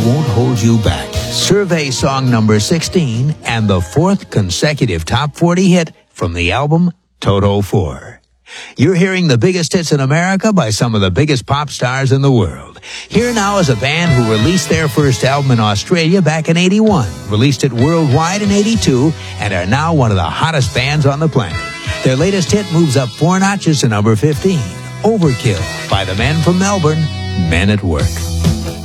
won't hold you back. Survey song number 16 and the 4th consecutive top 40 hit from the album Toto 4. You're hearing the biggest hits in America by some of the biggest pop stars in the world. Here now is a band who released their first album in Australia back in 81, released it worldwide in 82, and are now one of the hottest bands on the planet. Their latest hit moves up 4 notches to number 15, Overkill, by the men from Melbourne, Men at Work.